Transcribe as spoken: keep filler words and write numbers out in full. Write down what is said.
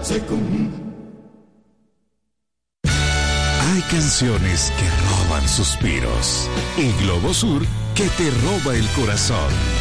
Hay canciones que roban suspiros y Globosur que te roba el corazón.